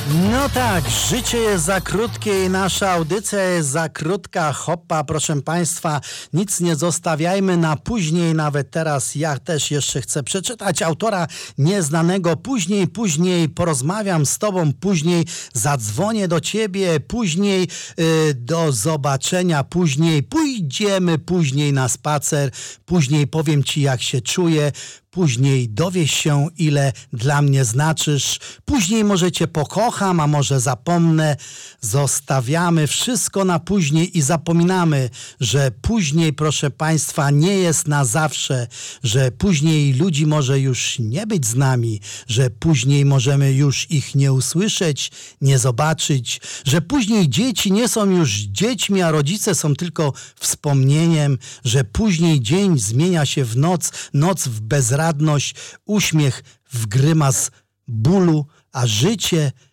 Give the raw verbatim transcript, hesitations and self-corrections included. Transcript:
No tak, życie jest za krótkie i nasza audycja jest za krótka. Hoppa, proszę Państwa, nic nie zostawiajmy na później, nawet teraz ja też jeszcze chcę przeczytać autora nieznanego. Później, później porozmawiam z Tobą, później zadzwonię do Ciebie, później yy, do zobaczenia, później pójdziemy, później na spacer, później powiem Ci, jak się czuję. Później dowiesz się, ile dla mnie znaczysz. Później może cię pokocham, a może zapomnę. Zostawiamy wszystko na później i zapominamy, że później, proszę Państwa, nie jest na zawsze, że później ludzi może już nie być z nami, że później możemy już ich nie usłyszeć, nie zobaczyć, że później dzieci nie są już dziećmi, a rodzice są tylko wspomnieniem, że później dzień zmienia się w noc, noc w bezradność, uśmiech w grymas bólu, a życie